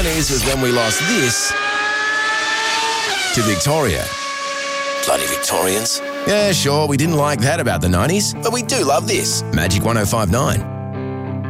90s was when we lost this to Victoria. Bloody Victorians. Yeah, sure, we didn't like that about the 90s, but we do love this. Magic 105.9.